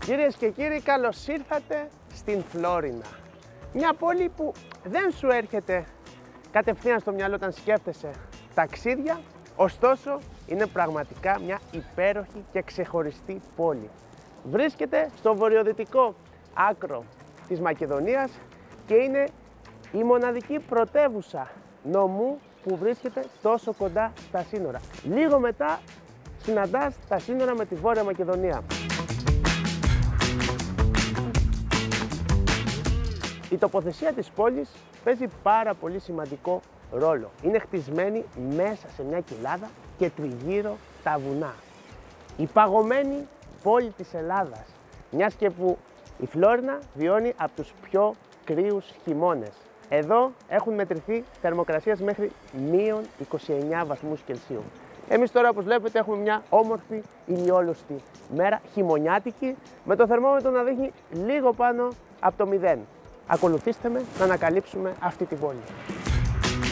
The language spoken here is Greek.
Κυρίες και κύριοι, καλώς ήρθατε στην Φλόρινα. Μια πόλη που δεν σου έρχεται κατευθείαν στο μυαλό όταν σκέφτεσαι ταξίδια, ωστόσο είναι πραγματικά μια υπέροχη και ξεχωριστή πόλη. Βρίσκεται στο βορειοδυτικό άκρο της Μακεδονίας και είναι η μοναδική πρωτεύουσα νομού που βρίσκεται τόσο κοντά στα σύνορα. Λίγο μετά συναντάς τα σύνορα με τη Βόρεια Μακεδονία. Η τοποθεσία της πόλης παίζει πάρα πολύ σημαντικό ρόλο. Είναι χτισμένη μέσα σε μια κοιλάδα και τριγύρω τα βουνά. Η παγωμένη πόλη της Ελλάδας, μιας και που η Φλόρινα βιώνει από τους πιο κρύους χειμώνες. Εδώ έχουν μετρηθεί θερμοκρασίες μέχρι μείον 29 βαθμούς Κελσίου. Εμείς τώρα, όπως βλέπετε, έχουμε μια όμορφη ηλιόλουστη μέρα, χειμωνιάτικη, με το θερμόμετρο να δείχνει λίγο πάνω από το 0. Ακολουθήστε με να ανακαλύψουμε αυτή την πόλη.